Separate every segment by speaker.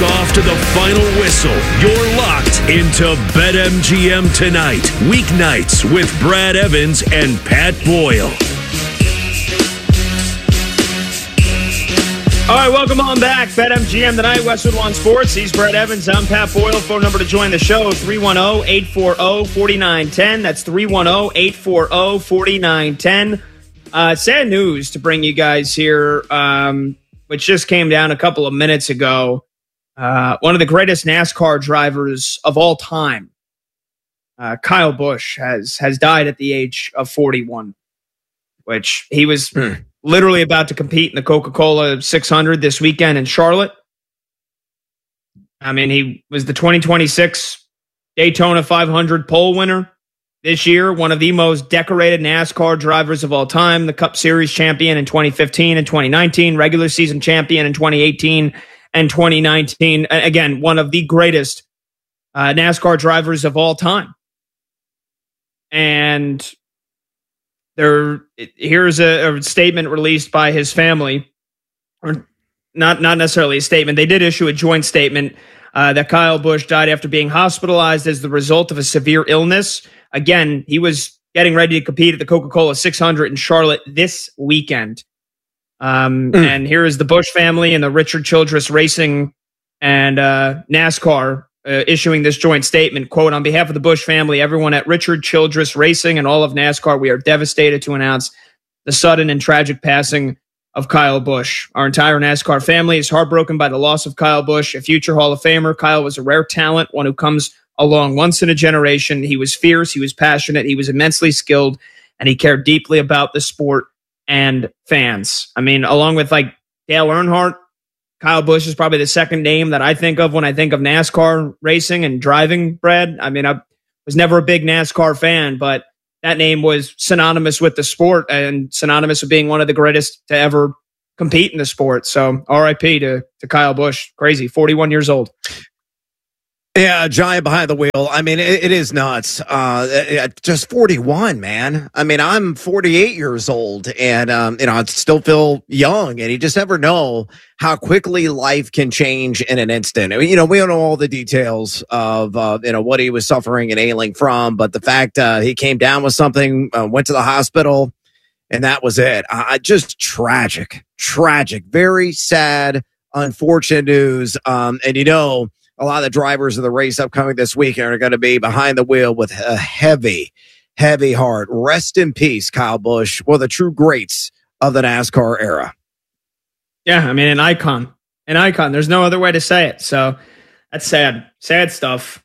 Speaker 1: kickoff to the final whistle. You're locked into BetMGM tonight. Weeknights with Brad Evans and Pat Boyle.
Speaker 2: All right, welcome on back. BetMGM tonight, Westwood One Sports. He's Brad Evans. I'm Pat Boyle. Phone number to join the show, 310-840-4910. That's 310-840-4910. Sad news to bring you guys here, which just came down a couple of minutes ago. One of the greatest NASCAR drivers of all time, Kyle Busch, has died at the age of 41, which he was literally about to compete in the Coca-Cola 600 this weekend in Charlotte. I mean, he was the 2026 Daytona 500 pole winner this year, one of the most decorated NASCAR drivers of all time, the Cup Series champion in 2015 and 2019, regular season champion in 2018 and 2019. Again, one of the greatest NASCAR drivers of all time. And here's a statement released by his family, or not necessarily a statement. They did issue a joint statement that Kyle Busch died after being hospitalized as the result of a severe illness. Again, he was getting ready to compete at the Coca-Cola 600 in Charlotte this weekend. And here is the Busch family and the Richard Childress Racing and NASCAR issuing this joint statement. Quote, on behalf of the Busch family, everyone at Richard Childress Racing and all of NASCAR, we are devastated to announce the sudden and tragic passing of Kyle Busch. Our entire NASCAR family is heartbroken by the loss of Kyle Busch, a future Hall of Famer. Kyle was a rare talent, one who comes along once in a generation. He was fierce, he was passionate, he was immensely skilled, and he cared deeply about the sport and fans. I mean, along with like Dale Earnhardt, Kyle Busch is probably the second name that I think of when I think of NASCAR racing and driving, Brad. I mean, I was never a big NASCAR fan, but that name was synonymous with the sport and synonymous with being one of the greatest to ever compete in the sport. So RIP to Kyle Busch. Crazy, 41 years old.
Speaker 3: Yeah, giant behind the wheel. I mean, it is nuts. Just 41, man. I mean, I'm 48 years old, and I still feel young. And you just never know how quickly life can change in an instant. I mean, we don't know all the details of what he was suffering and ailing from, but the fact he came down with something, went to the hospital, and that was it. Just tragic, very sad, unfortunate news. And a lot of the drivers of the race upcoming this weekend are going to be behind the wheel with a heavy, heavy heart. Rest in peace, Kyle Busch, one of the true greats of the NASCAR era.
Speaker 2: Yeah, I mean, an icon. There's no other way to say it. So that's sad stuff.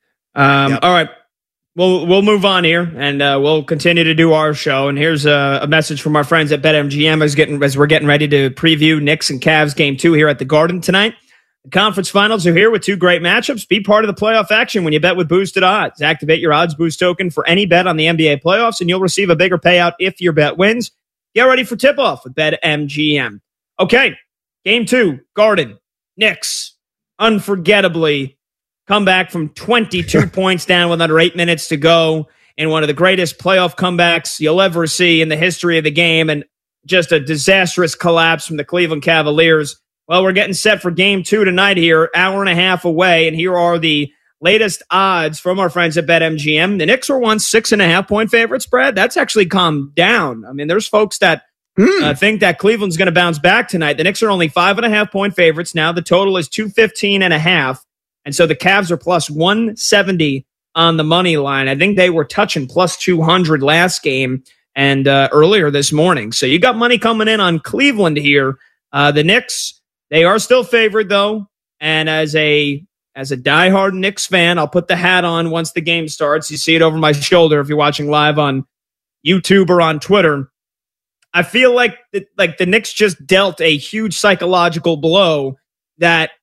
Speaker 2: Yep. All right, we'll move on here, and we'll continue to do our show. And here's a message from our friends at BetMGM as we're getting ready to preview Knicks and Cavs Game 2 here at the Garden tonight. The conference finals are here with two great matchups. Be part of the playoff action when you bet with Boosted Odds. Activate your Odds Boost token for any bet on the NBA playoffs, and you'll receive a bigger payout if your bet wins. Get ready for tip-off with BetMGM. Okay, Game 2, Garden. Knicks, unforgettably, come back from 22 points down with under 8 minutes to go in one of the greatest playoff comebacks you'll ever see in the history of the game, and just a disastrous collapse from the Cleveland Cavaliers. Well, we're getting set for Game 2 tonight here, hour and a half away, and here are the latest odds from our friends at BetMGM. The Knicks were once 6.5-point favorites, Brad. That's actually calmed down. I mean, there's folks that think that Cleveland's going to bounce back tonight. The Knicks are only 5.5-point favorites now. The total is 215.5, and so the Cavs are plus 170 on the money line. I think they were touching plus 200 last game and earlier this morning. So you got money coming in on Cleveland here. The Knicks, they are still favored, though, and as a diehard Knicks fan, I'll put the hat on once the game starts. You see it over my shoulder if you're watching live on YouTube or on Twitter. I feel like the Knicks just dealt a huge psychological blow that,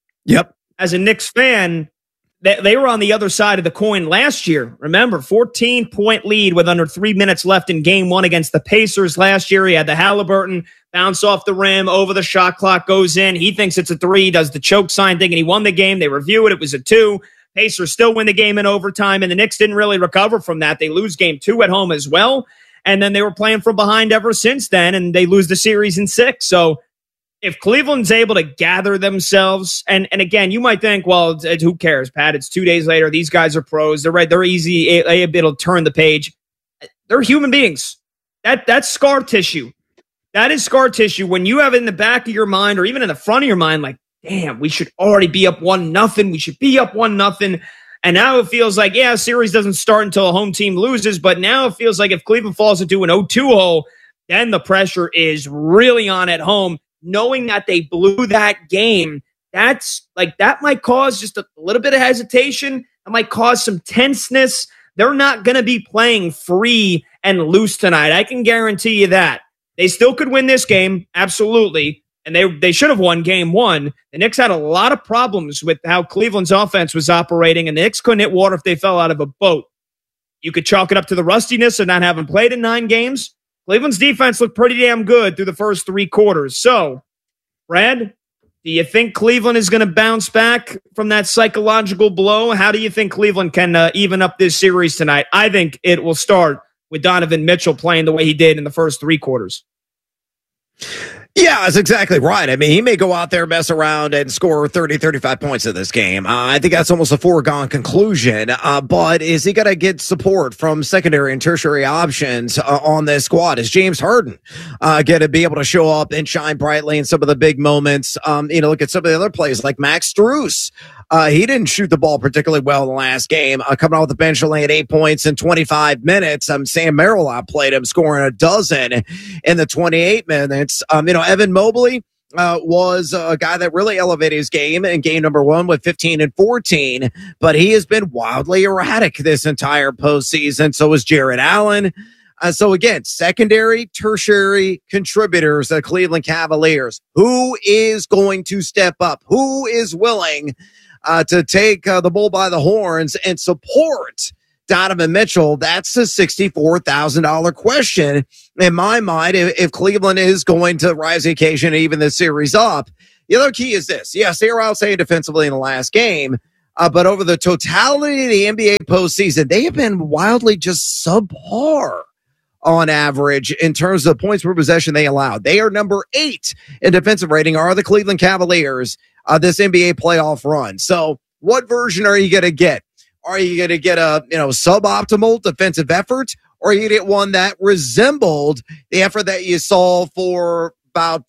Speaker 2: as a Knicks fan, they were on the other side of the coin last year. Remember, 14-point lead with under 3 minutes left in Game 1 against the Pacers last year. He had the Halliburton bounce off the rim, over the shot clock, goes in. He thinks it's a 3, does the choke sign thing, and he won the game. They review it. It was a 2. Pacers still win the game in overtime, and the Knicks didn't really recover from that. They lose Game 2 at home as well, and then they were playing from behind ever since then, and they lose the series in 6. So if Cleveland's able to gather themselves, and again, you might think, well, who cares, Pat? It's 2 days later. These guys are pros. They're right. They're easy. It'll turn the page. They're human beings. That's scar tissue. That is scar tissue. When you have in the back of your mind or even in the front of your mind, like, damn, we should already be up 1-0. We should be up 1-0. And now it feels like, yeah, series doesn't start until a home team loses. But now it feels like if Cleveland falls into an 0-2 hole, then the pressure is really on at home. Knowing that they blew that game, that might cause just a little bit of hesitation. It might cause some tenseness. They're not going to be playing free and loose tonight. I can guarantee you that. They still could win this game, absolutely. And they should have won game one. The Knicks had a lot of problems with how Cleveland's offense was operating, and the Knicks couldn't hit water if they fell out of a boat. You could chalk it up to the rustiness of not having played in 9 games. Cleveland's defense looked pretty damn good through the first 3 quarters. So, Brad, do you think Cleveland is going to bounce back from that psychological blow? How do you think Cleveland can even up this series tonight? I think it will start with Donovan Mitchell playing the way he did in the first 3 quarters.
Speaker 3: Yeah, that's exactly right. I mean, he may go out there, mess around, and score 30, 35 points in this game. I think that's almost a foregone conclusion. But is he going to get support from secondary and tertiary options on this squad? Is James Harden going to be able to show up and shine brightly in some of the big moments? Look at some of the other plays like Max Strus. He didn't shoot the ball particularly well in the last game. Coming off the bench, only had 8 points in 25 minutes. Sam Merrill outplayed him, scoring a dozen in the 28 minutes. Evan Mobley was a guy that really elevated his game in game number 1 with 15 and 14, but he has been wildly erratic this entire postseason. So is Jarrett Allen. So again, secondary, tertiary contributors, the Cleveland Cavaliers. Who is going to step up? Who is willing to take the bull by the horns and support Donovan Mitchell? That's a $64,000 question in my mind. If Cleveland is going to rise the occasion and even the series up, the other key is this. Yes, they were outstanding defensively in the last game, but over the totality of the NBA postseason, they have been wildly just subpar on average in terms of points per possession they allowed. They are number 8 in defensive rating, are the Cleveland Cavaliers, this NBA playoff run. So what version are you going to get? Are you going to get a suboptimal defensive effort, or are you going to get one that resembled the effort that you saw for about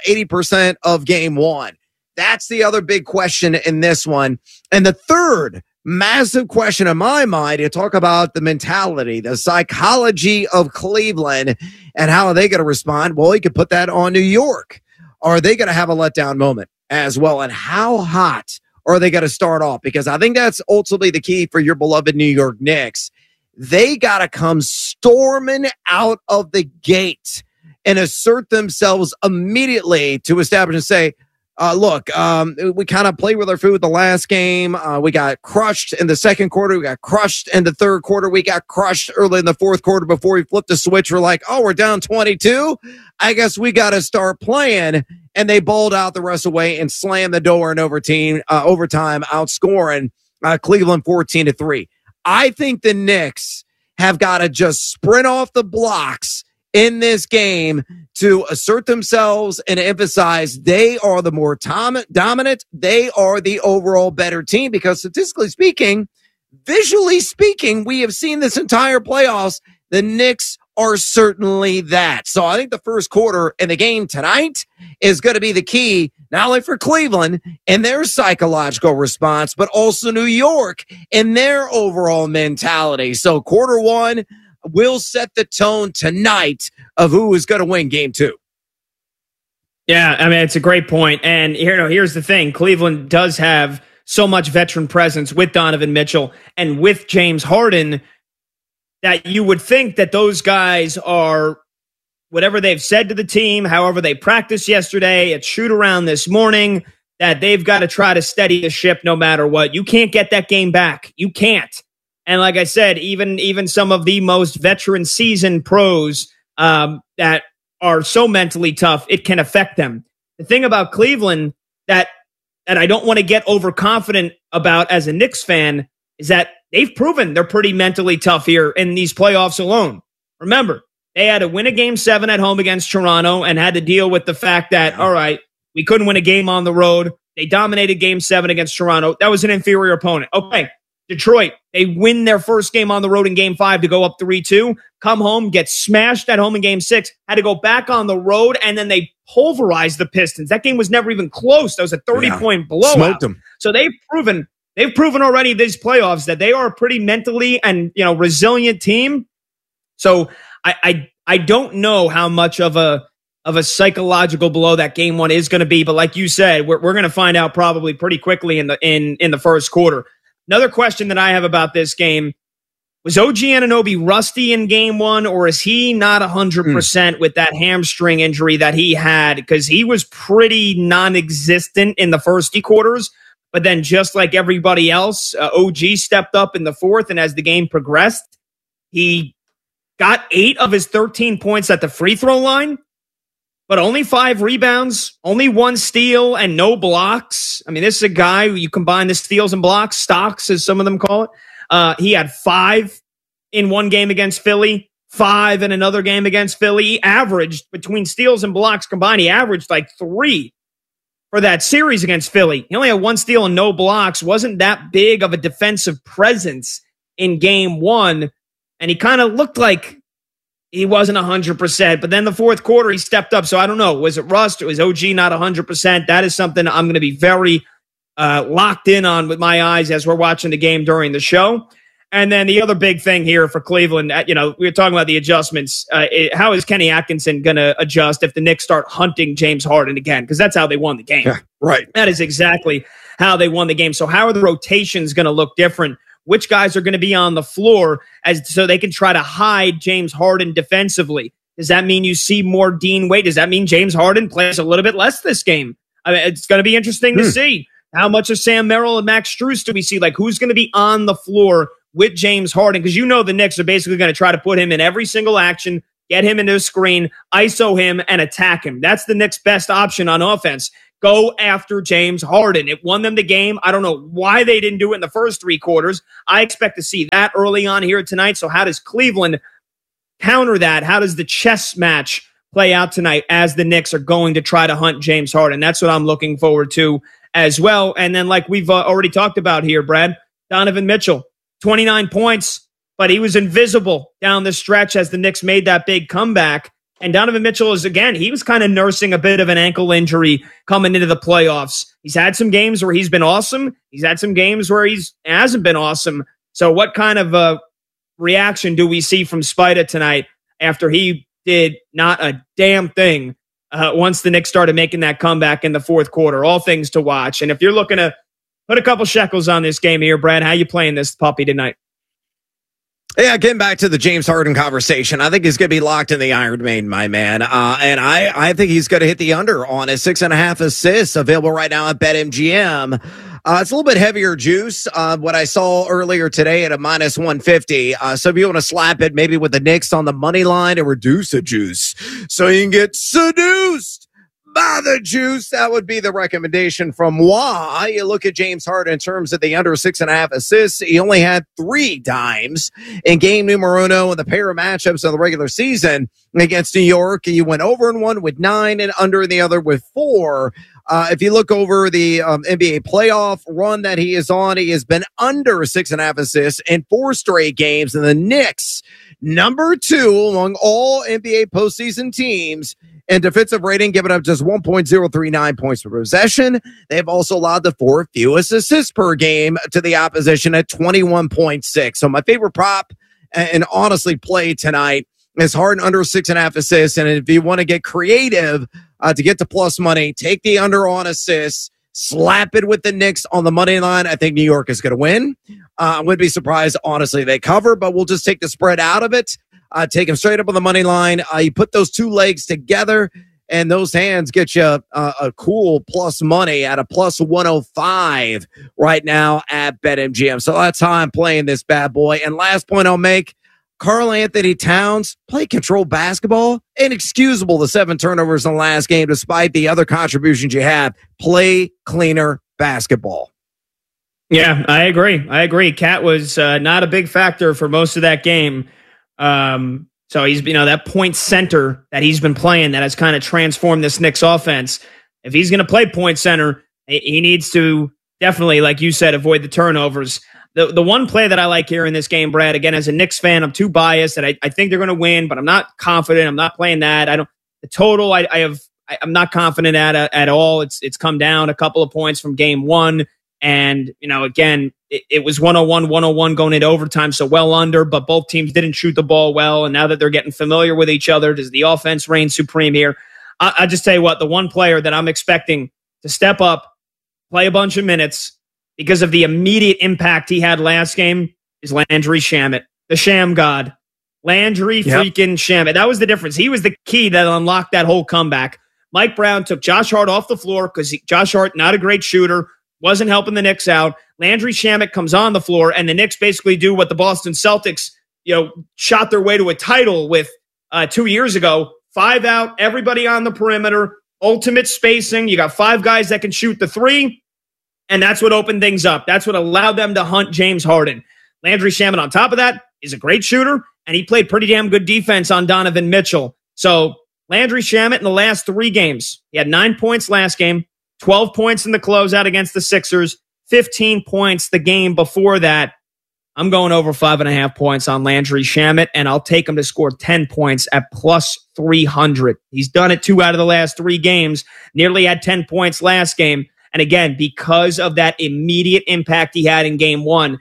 Speaker 3: 80% of game 1? That's the other big question in this one. And the third massive question in my mind, you talk about the mentality, the psychology of Cleveland, and how are they going to respond? Well, you could put that on New York. Are they going to have a letdown moment as well? And how hot are they going to start off? Because I think that's ultimately the key for your beloved New York Knicks. They got to come storming out of the gate and assert themselves immediately to establish and say, look, we kind of played with our food the last game. We got crushed in the second quarter. We got crushed in the third quarter. We got crushed early in the fourth quarter before we flipped the switch. We're like, oh, we're down 22. I guess we got to start playing. And they bowled out the rest of the way and slammed the door in overtime, outscoring Cleveland 14-3. I think the Knicks have got to just sprint off the blocks in this game to assert themselves and emphasize they are the more dominant. They are the overall better team because statistically speaking, visually speaking, we have seen this entire playoffs. The Knicks are certainly that. So I think the first quarter in the game tonight is going to be the key, not only for Cleveland and their psychological response, but also New York and their overall mentality. So quarter 1 will set the tone tonight of who is going to win game 2.
Speaker 2: Yeah, I mean, it's a great point. And here's the thing. Cleveland does have so much veteran presence with Donovan Mitchell and with James Harden that you would think that those guys are, whatever they've said to the team, however they practiced yesterday, at shoot around this morning, that they've got to try to steady the ship no matter what. You can't get that game back. You can't. And like I said, even some of the most veteran seasoned pros that are so mentally tough, it can affect them. The thing about Cleveland that I don't want to get overconfident about as a Knicks fan is that they've proven they're pretty mentally tough here in these playoffs alone. Remember, they had to win a game 7 at home against Toronto and had to deal with the fact that, all right, we couldn't win a game on the road. They dominated Game 7 against Toronto. That was an inferior opponent. Okay, Detroit, they win their first game on the road in Game 5 to go up 3-2, come home, get smashed at home in Game 6, had to go back on the road, and then they pulverized the Pistons. That game was never even close. That was a 30-point blowout.
Speaker 3: Smoked them.
Speaker 2: So they've proven already these playoffs that they are a pretty mentally and resilient team. So I don't know how much of a psychological blow that Game 1 is going to be, but like you said, we're going to find out probably pretty quickly in the first quarter. Another question that I have about this game, was OG Anunoby rusty in Game 1, or is he not 100% with that hamstring injury that he had? Because he was pretty non-existent in the first 3 quarters, but then just like everybody else, OG stepped up in the fourth, and as the game progressed, he got 8 of his 13 points at the free throw line, but only 5 rebounds, only 1 steal, and no blocks. I mean, this is a guy who you combine the steals and blocks, stocks, as some of them call it. He had 5 in one game against Philly, 5 in another game against Philly. He averaged, between steals and blocks combined, he averaged like 3 for that series against Philly. He only had 1 steal and no blocks. Wasn't that big of a defensive presence in Game 1. And he kind of looked like he wasn't 100%. But then the fourth quarter, he stepped up. So I don't know. Was it rust? Or was OG not 100%? That is something I'm going to be very locked in on with my eyes as we're watching the game during the show. And then the other big thing here for Cleveland, we were talking about the adjustments. How is Kenny Atkinson going to adjust if the Knicks start hunting James Harden again? Because that's how they won the game.
Speaker 3: Yeah, right.
Speaker 2: That is exactly how they won the game. So how are the rotations going to look different? Which guys are going to be on the floor so they can try to hide James Harden defensively? Does that mean you see more Dean Wade? Does that mean James Harden plays a little bit less this game? I mean, it's going to be interesting to see. How much of Sam Merrill and Max Strus do we see? Like, who's going to be on the floor with James Harden? Because the Knicks are basically going to try to put him in every single action, get him into a screen, ISO him, and attack him. That's the Knicks' best option on offense. Go after James Harden. It won them the game. I don't know why they didn't do it in the first 3 quarters. I expect to see that early on here tonight. So how does Cleveland counter that? How does the chess match play out tonight as the Knicks are going to try to hunt James Harden? That's what I'm looking forward to as well. And then like we've already talked about here, Brad, Donovan Mitchell, 29 points, but he was invisible down the stretch as the Knicks made that big comeback. And Donovan Mitchell he was kind of nursing a bit of an ankle injury coming into the playoffs. He's had some games where he's been awesome. He's had some games where he hasn't been awesome. So what kind of reaction do we see from Spida tonight after he did not a damn thing once the Knicks started making that comeback in the fourth quarter? All things to watch. And if you're looking to put a couple shekels on this game here, Brad, how you playing this puppy tonight?
Speaker 3: Yeah, getting back to the James Harden conversation, I think he's going to be locked in the Iron Maiden, my man. And I think he's going to hit the under on his 6.5 assists available right now at BetMGM. It's a little bit heavier juice. What I saw earlier today at a minus 150. So if you want to slap it maybe with the Knicks on the money line and reduce the juice so you can get seduced by the juice, that would be the recommendation from moi. You look at James Harden in terms of the under 6.5 assists. He only had 3 dimes in game numero uno in the pair of matchups of the regular season against New York. He went over in one with 9 and under in the other with 4. If you look over the NBA playoff run that he is on, he has been under 6.5 assists in 4 straight games. And the Knicks, number 2 among all NBA postseason teams in defensive rating, giving up just 1.039 points per possession. They've also allowed the 4th fewest assists per game to the opposition at 21.6. So my favorite prop and honestly play tonight is Harden under 6.5 assists. And if you want to get creative to get to plus money, take the under on assists, slap it with the Knicks on the money line. I think New York is going to win. I wouldn't be surprised, honestly, they cover, but we'll just take the spread out of it. Take him straight up on the money line. You put those 2 legs together, and those hands get you a cool plus money at a plus 105 right now at BetMGM. So that's how I'm playing this bad boy. And last point I'll make, Karl Anthony Towns play control basketball. Inexcusable the 7 turnovers in the last game, despite the other contributions you have. Play cleaner basketball.
Speaker 2: Yeah, I agree. Cat was not a big factor for most of that game. So he's, that point center that he's been playing that has kind of transformed this Knicks offense. if he's going to play point center, he needs to definitely, like you said, avoid the turnovers. The one play that I like here in this game, Brad, again, as a Knicks fan, I'm too biased that I think they're going to win, but I'm not confident. I'm not playing that. The total I'm not confident at all. It's come down a couple of points from game one. And, again, it was 101 going into overtime, so well under, but both teams didn't shoot the ball well. And now that they're getting familiar with each other, does the offense reign supreme here? I just tell you what, the one player that I'm expecting to step up, play a bunch of minutes because of the immediate impact he had last game is Landry Shamet, the Sham God. Landry freaking Shamet. That was the difference. He was the key that unlocked that whole comeback. Mike Brown took Josh Hart off the floor because Josh Hart, not a great shooter, wasn't helping the Knicks out. Landry Shamet comes on the floor, and the Knicks basically do what the Boston Celtics, shot their way to a title with 2 years ago. 5 out, everybody on the perimeter, ultimate spacing. You got 5 guys that can shoot the three, and that's what opened things up. That's what allowed them to hunt James Harden. Landry Shamet, on top of that, is a great shooter, and he played pretty damn good defense on Donovan Mitchell. So Landry Shamet in the last 3 games, he had 9 points last game, 12 points in the closeout against the Sixers, 15 points the game before that. I'm going over 5.5 points on Landry Shamet, and I'll take him to score 10 points at plus 300. He's done it 2 out of the last 3 games, nearly had 10 points last game. And again, because of that immediate impact he had in game 1,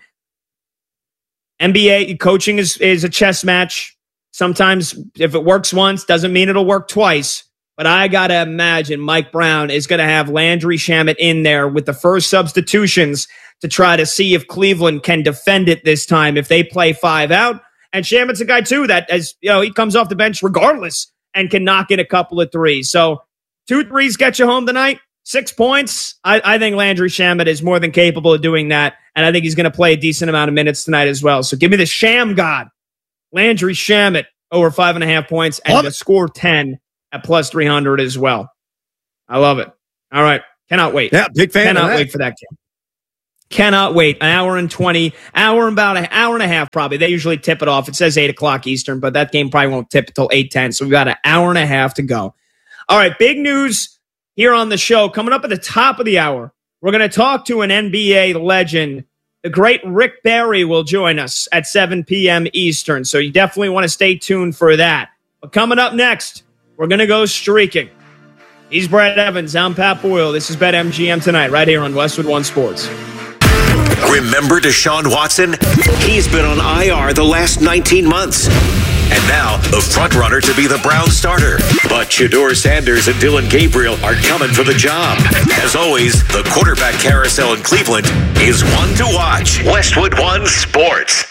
Speaker 2: NBA coaching is a chess match. Sometimes if it works once, doesn't mean it'll work twice. But I got to imagine Mike Brown is going to have Landry Shamet in there with the first substitutions to try to see if Cleveland can defend it this time if they play 5 out. And Shamet's a guy, too, that he comes off the bench regardless and can knock in a couple of threes. So 2 threes get you home tonight, 6 points. I think Landry Shamet is more than capable of doing that, and I think he's going to play a decent amount of minutes tonight as well. So give me the Sham God, Landry Shamet, over 5.5 points, and to score 10 at plus 300 as well. I love it. All right. Cannot wait.
Speaker 3: Yeah, big fan.
Speaker 2: Cannot wait for that game. Cannot wait. An hour and 20, about an hour and a half probably. They usually tip it off. It says 8 o'clock Eastern, but that game probably won't tip until 8:10. So we've got an hour and a half to go. All right. Big news here on the show. Coming up at the top of the hour, we're going to talk to an NBA legend. The great Rick Barry will join us at 7 p.m. Eastern. So you definitely want to stay tuned for that. But coming up next, we're going to go streaking. He's Brad Evans. I'm Pat Boyle. This is BetMGM Tonight right here on Westwood One Sports.
Speaker 1: Remember Deshaun Watson? He's been on IR the last 19 months. And now, the front-runner to be the Browns starter. But Shedeur Sanders and Dillon Gabriel are coming for the job. As always, the quarterback carousel in Cleveland is one to watch. Westwood One Sports.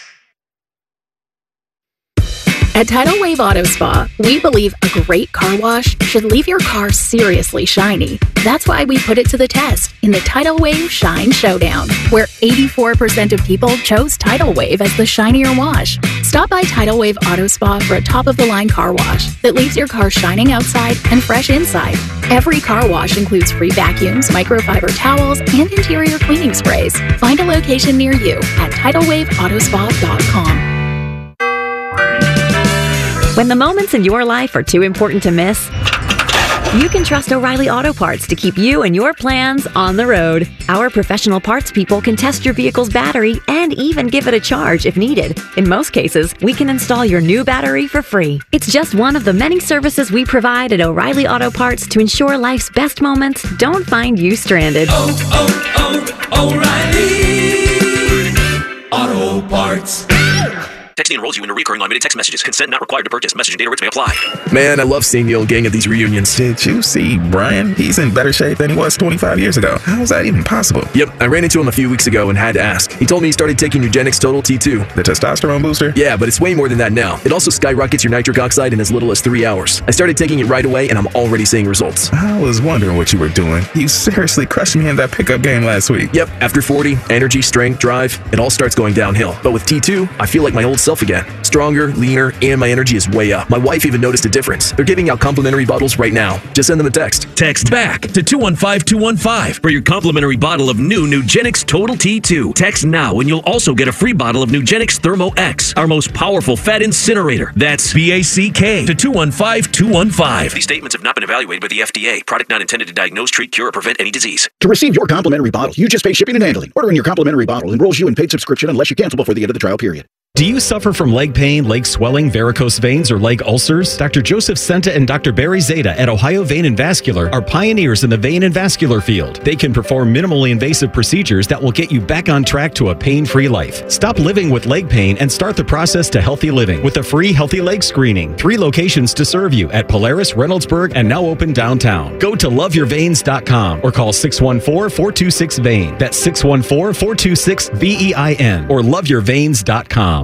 Speaker 4: At Tidal Wave Auto Spa, we believe a great car wash should leave your car seriously shiny. That's why we put it to the test in the Tidal Wave Shine Showdown, where 84% of people chose Tidal Wave as the shinier wash. Stop by Tidal Wave Auto Spa for a top-of-the-line car wash that leaves your car shining outside and fresh inside. Every car wash includes free vacuums, microfiber towels, and interior cleaning sprays. Find a location near you at TidalWaveAutoSpa.com.
Speaker 5: When the moments in your life are too important to miss, you can trust O'Reilly Auto Parts to keep you and your plans on the road. Our professional parts people can test your vehicle's battery and even give it a charge if needed. In most cases, we can install your new battery for free. It's just one of the many services we provide at O'Reilly Auto Parts to ensure life's best moments don't find you stranded.
Speaker 6: O'Reilly Auto Parts.
Speaker 7: Texting enrolls you into recurring automated text messages. Consent not required to purchase. Message and data rates may apply.
Speaker 8: Man, I love seeing the old gang at these reunions.
Speaker 9: Did you see Brian? He's in better shape than he was 25 years ago. How is that even possible?
Speaker 8: Yep, I ran into him a few weeks ago and had to ask. He told me he started taking Nugenix Total T2.
Speaker 9: The testosterone booster?
Speaker 8: Yeah, but it's way more than that now. It also skyrockets your nitric oxide in as little as 3 hours. I started taking it right away and I'm already seeing results.
Speaker 9: I was wondering what you were doing. You seriously crushed me in that pickup game last week.
Speaker 8: Yep, after 40, energy, strength, drive, it all starts going downhill. But with T2, I feel like my old self myself again. Stronger, leaner, and my energy is way up. My wife even noticed a difference. They're giving out complimentary bottles right now. Just send them a text.
Speaker 1: Text BACK to 215-215 for your complimentary bottle of new Nugenix Total T2. Text now and you'll also get a free bottle of Nugenix Thermo X, our most powerful fat incinerator. That's BACK to 215-215. These statements have not been evaluated by the FDA. Product not intended to diagnose, treat, cure, or prevent any disease.
Speaker 10: To receive your complimentary bottle, you just pay shipping and handling. Ordering your complimentary bottle enrolls you in paid subscription unless you cancel before the end of the trial period.
Speaker 11: Do you suffer from leg pain, leg swelling, varicose veins, or leg ulcers? Dr. Joseph Senta and Dr. Barry Zeta at Ohio Vein and Vascular are pioneers in the vein and vascular field. They can perform minimally invasive procedures that will get you back on track to a pain-free life. Stop living with leg pain and start the process to healthy living with a free healthy leg screening. 3 locations to serve you at Polaris, Reynoldsburg, and now open downtown. Go to loveyourveins.com or call 614-426-VEIN. That's 614-426-VEIN or loveyourveins.com.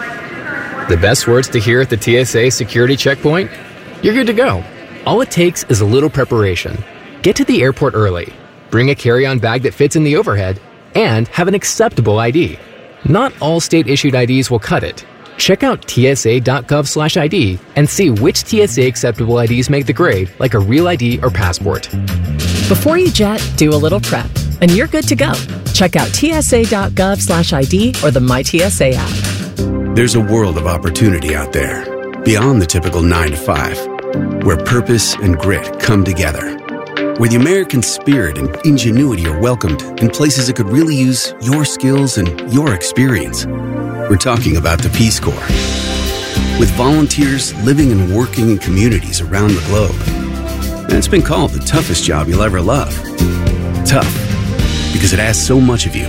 Speaker 12: The best words to hear at the TSA security checkpoint? You're good to go. All it takes is a little preparation. Get to the airport early, bring a carry-on bag that fits in the overhead, and have an acceptable ID. Not all state-issued IDs will cut it. Check out tsa.gov/ID and see which TSA acceptable IDs make the grade, like a real ID or passport.
Speaker 13: Before you jet, do a little prep, and you're good to go. Check out tsa.gov/ID or the MyTSA app.
Speaker 14: There's a world of opportunity out there, beyond the typical 9 to 5, where purpose and grit come together, where the American spirit and ingenuity are welcomed in places that could really use your skills and your experience. We're talking about the Peace Corps. With volunteers living and working in communities around the globe. And it's been called the toughest job you'll ever love. Tough, because it asks so much of you.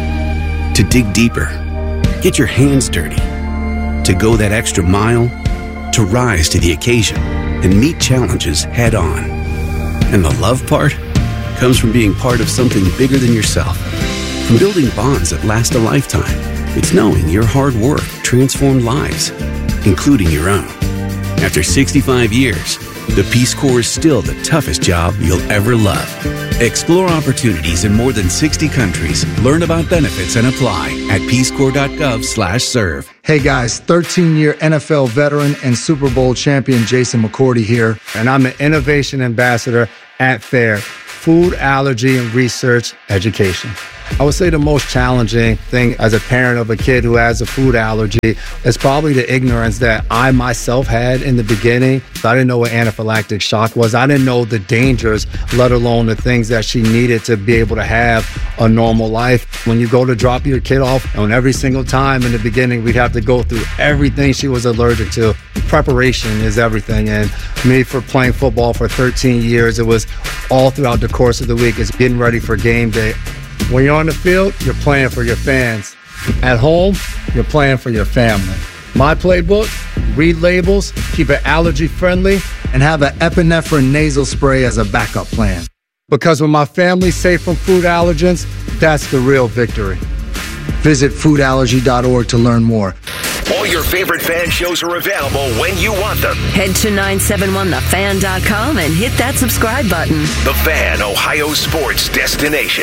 Speaker 14: To dig deeper, get your hands dirty, to go that extra mile, to rise to the occasion and meet challenges head on. And the love part comes from being part of something bigger than yourself, from building bonds that last a lifetime. It's knowing your hard work transformed lives, including your own. After 65 years, the Peace Corps is still the toughest job you'll ever love. Explore opportunities in more than 60 countries. Learn about benefits and apply at peacecorps.gov/serve.
Speaker 15: Hey guys, 13-year NFL veteran and Super Bowl champion Jason McCourty here, and I'm an innovation ambassador at FAIR, Food Allergy and Research Education. I would say the most challenging thing as a parent of a kid who has a food allergy is probably the ignorance that I myself had in the beginning. I didn't know what anaphylactic shock was. I didn't know the dangers, let alone the things that she needed to be able to have a normal life. When you go to drop your kid off, and every single time in the beginning, we'd have to go through everything she was allergic to. Preparation is everything. And me, for playing football for 13 years, it was all throughout the course of the week. It's getting ready for game day. When you're on the field, you're playing for your fans. At home, you're playing for your family. My playbook, read labels, keep it allergy friendly, and have an epinephrine nasal spray as a backup plan. Because when my family's safe from food allergens, that's the real victory. Visit foodallergy.org to learn more.
Speaker 1: All your favorite fan shows are available when you want them.
Speaker 5: Head to 971thefan.com and hit that subscribe button.
Speaker 1: The Fan, Ohio sports destination.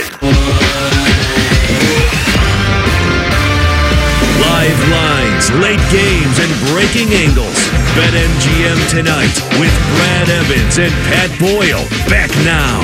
Speaker 1: Live lines, late games, and breaking angles. BetMGM tonight with Brad Evans and Pat Boyle. Back now.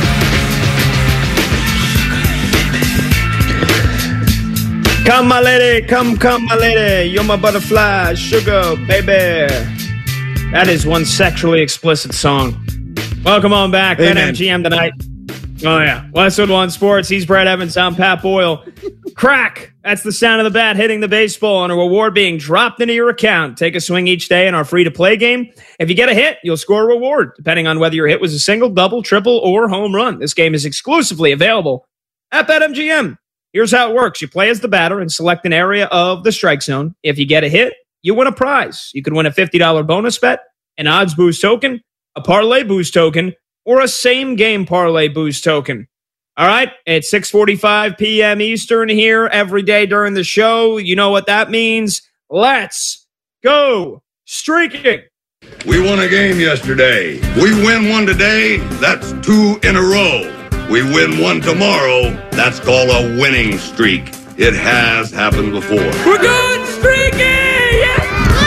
Speaker 2: Come, my lady. Come, my lady. You're my butterfly. Sugar, baby. That is one sexually explicit song. Welcome on back. BetMGM tonight. Oh, yeah. Westwood One Sports. He's Brad Evans. I'm Pat Boyle. Crack. That's the sound of the bat hitting the baseball and a reward being dropped into your account. Take a swing each day in our free-to-play game. If you get a hit, you'll score a reward, depending on whether your hit was a single, double, triple, or home run. This game is exclusively available at BetMGM. Here's how it works. You play as the batter and select an area of the strike zone. If you get a hit, you win a prize. You could win a $50 bonus bet, an odds boost token, a parlay boost token, or a same-game parlay boost token. All right, it's 6:45 p.m. Eastern here every day during the show. You know what that means. Let's go streaking.
Speaker 16: We won a game yesterday. We win one today, that's 2 in a row. We win one tomorrow, that's called a winning streak. It has happened before.
Speaker 6: We're good!
Speaker 2: streaky! Yeah!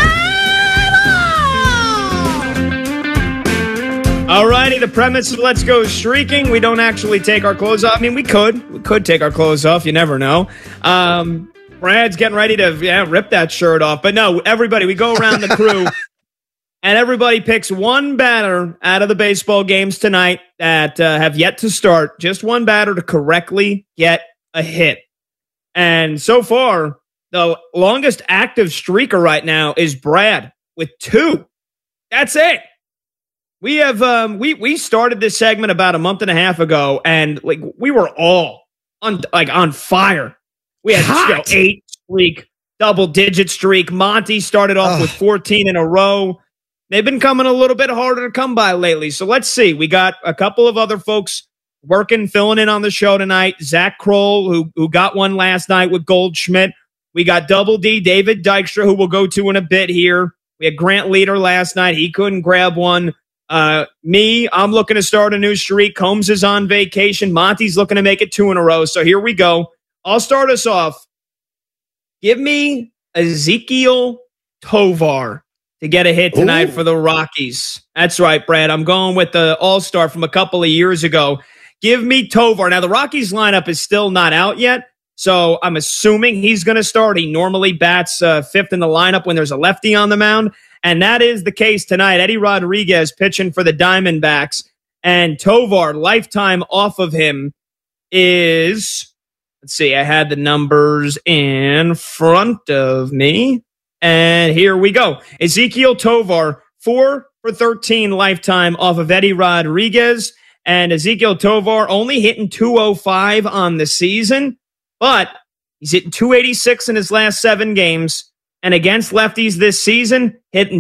Speaker 2: Alrighty, the premise of Let's Go Streaking, we don't actually take our clothes off. I mean, we could take our clothes off, you never know. Brad's getting ready to rip that shirt off. But no, everybody, we go around the crew, and everybody picks one batter out of the baseball games tonight that have yet to start. Just one batter to correctly get a hit. And so far, the longest active streaker right now is Brad with 2. That's it. We have we started this segment about a month and a half ago, and like we were all on fire. We had 8 streak, double-digit streak. Monty started off with 14 in a row. They've been coming a little bit harder to come by lately. So let's see. We got a couple of other folks filling in on the show tonight. Zach Kroll, who got one last night with Goldschmidt. We got Double D, David Dykstra, who we'll go to in a bit here. We had Grant Leader last night. He couldn't grab one. Me, I'm looking to start a new streak. Combs is on vacation. Monty's looking to make it 2 in a row. So here we go. I'll start us off. Give me Ezequiel Tovar to get a hit tonight for the Rockies. That's right, Brad. I'm going with the all-star from a couple of years ago. Give me Tovar. Now, the Rockies lineup is still not out yet, so I'm assuming he's going to start. He normally bats 5th in the lineup when there's a lefty on the mound, and that is the case tonight. Eddie Rodriguez pitching for the Diamondbacks, and Tovar, lifetime off of him, is... Let's see, I had the numbers in front of me. And here we go. Ezequiel Tovar, 4 for 13 lifetime off of Eddie Rodriguez. And Ezequiel Tovar only hitting 205 on the season, but he's hitting 286 in his last 7 games. And against lefties this season, hitting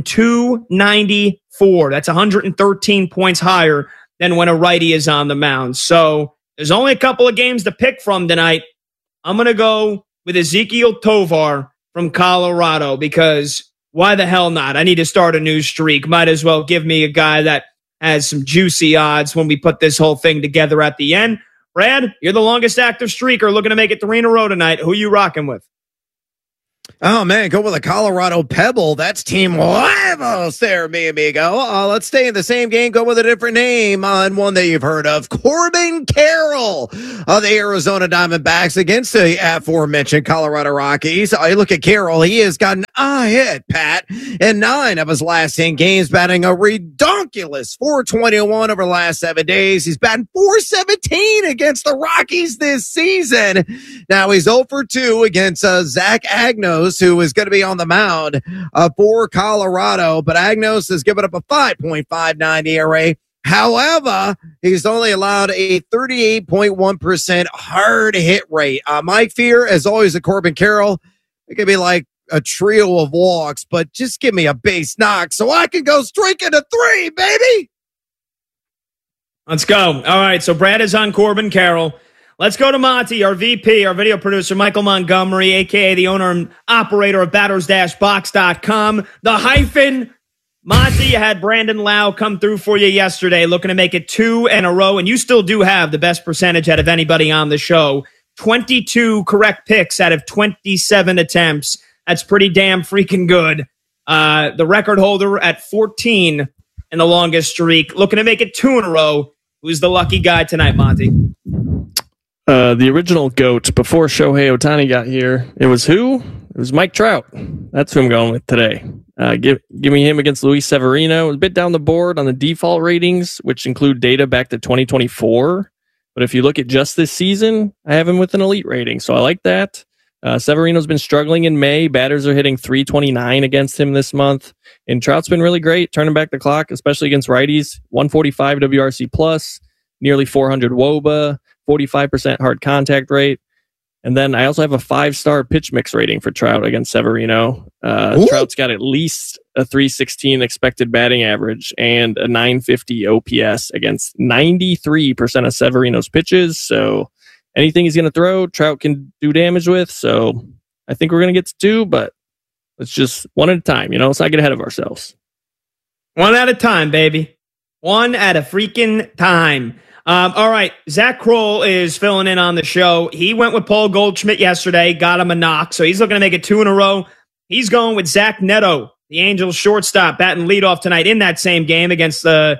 Speaker 2: 294. That's 113 points higher than when a righty is on the mound. So there's only a couple of games to pick from tonight. I'm going to go with Ezequiel Tovar from Colorado because why the hell not? I need to start a new streak. Might as well give me a guy that has some juicy odds when we put this whole thing together at the end. Brad, you're the longest active streaker looking to make it 3 in a row tonight. Who you rocking with?
Speaker 3: Oh, man, go with a Colorado Pebble. That's Team Huevos there, mi amigo. Let's stay in the same game. Go with a different name on one that you've heard of. Corbin Carroll of the Arizona Diamondbacks against the aforementioned Colorado Rockies. You look at Carroll. He has gotten a hit, Pat, in 9 of his last 10 games, batting a redonkulous .421 over the last 7 days. He's batting .417 against the Rockies this season. Now he's 0 for 2 against Zach Agnos, who is going to be on the mound for Colorado, but Agnos has given up a 5.59 ERA. However, he's only allowed a 38.1% hard hit rate. My fear, as always, at Corbin Carroll, it could be like a trio of walks, but just give me a base knock so I can go streaking to 3, baby.
Speaker 2: Let's go. All right, so Brad is on Corbin Carroll. Let's go to Monty, our VP, our video producer, Michael Montgomery, a.k.a. the owner and operator of batters-box.com. The hyphen. Monty, you had Brandon Lau come through for you yesterday, looking to make it 2 in a row, and you still do have the best percentage out of anybody on the show. 22 correct picks out of 27 attempts. That's pretty damn freaking good. The record holder at 14 in the longest streak, looking to make it 2 in a row. Who's the lucky guy tonight, Monty?
Speaker 17: The original GOAT before Shohei Ohtani got here. It was who? It was Mike Trout. That's who I'm going with today. Give me him against Luis Severino. A bit down the board on the default ratings, which include data back to 2024. But if you look at just this season, I have him with an elite rating. So I like that. Severino's been struggling in May. Batters are hitting 329 against him this month. And Trout's been really great, turning back the clock, especially against righties. 145 WRC plus, nearly 400 WOBA, 45% hard contact rate. And then I also have a 5-star pitch mix rating for Trout against Severino. Trout's got at least a 316 expected batting average and a 950 OPS against 93% of Severino's pitches. So anything he's going to throw, Trout can do damage with. So I think we're going to get to 2, but let's just one at a time. Let's not get ahead of ourselves.
Speaker 2: One at a time, baby. One at a freaking time. All right, Zach Kroll is filling in on the show. He went with Paul Goldschmidt yesterday, got him a knock, so he's looking to make it 2 in a row. he's going with Zach Neto, the Angels shortstop, batting leadoff tonight in that same game against Jose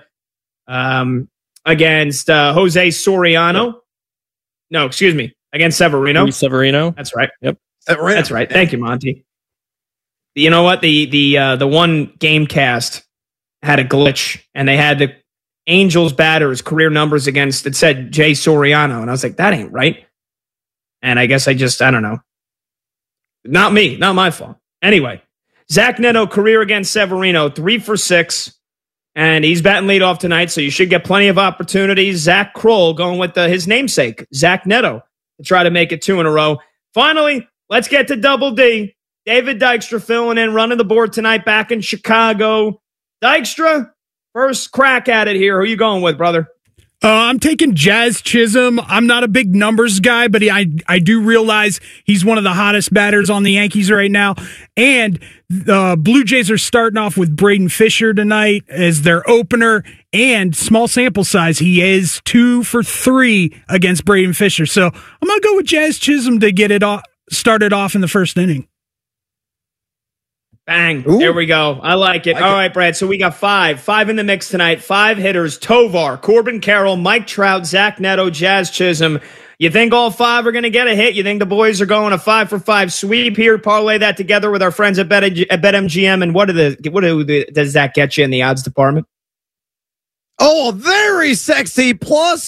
Speaker 2: Soriano. No, excuse me, against Severino.
Speaker 17: Severino.
Speaker 2: That's right.
Speaker 17: Yep.
Speaker 2: That's right. Thank you, Monty. You know what? The one game cast had a glitch, and they had the Angels batters career numbers against, it said Jay Soriano, and I was like, that ain't right. And I guess I don't know. Not me, not my fault. Anyway, Zach Neto career against Severino, 3 for 6, and he's batting leadoff tonight, so you should get plenty of opportunities. Zach Kroll going with his namesake, Zach Neto, to try to make it 2 in a row. Finally, let's get to Double D. David Dykstra filling in, running the board tonight back in Chicago. Dykstra, first crack at it here. Who are you going with, brother?
Speaker 18: I'm taking Jazz Chisholm. I'm not a big numbers guy, but I do realize he's one of the hottest batters on the Yankees right now. And the Blue Jays are starting off with Braden Fisher tonight as their opener. And small sample size, he is 2 for 3 against Braden Fisher. So I'm going to go with Jazz Chisholm to get it started off in the first inning.
Speaker 2: Bang. Ooh. There we go. I like it. All right, Brad. So we got 5 in the mix tonight. 5 hitters: Tovar, Corbin Carroll, Mike Trout, Zach Neto, Jazz Chisholm. You think all 5 are going to get a hit? You think the boys are going a 5 for 5 sweep here? Parlay that together with our friends at BetMGM. And what does that get you in the odds department?
Speaker 3: Oh, very sexy. Plus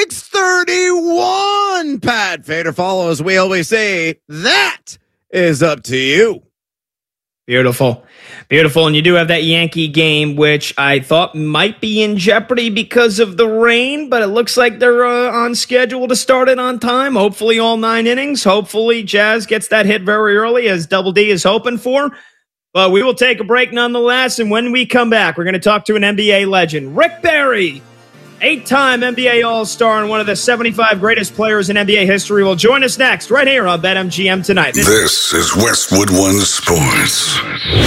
Speaker 3: 631. Pat Fader follow, as we always say. That is up to you.
Speaker 2: Beautiful. Beautiful. And you do have that Yankee game, which I thought might be in jeopardy because of the rain, but it looks like they're on schedule to start it on time. Hopefully all 9 innings. Hopefully Jazz gets that hit very early, as Double D is hoping for. But we will take a break nonetheless. And when we come back, we're going to talk to an NBA legend, Rick Barry, 8-time NBA All-Star and one of the 75 greatest players in NBA history, will join us next right here on BetMGM tonight.
Speaker 16: This is Westwood One Sports.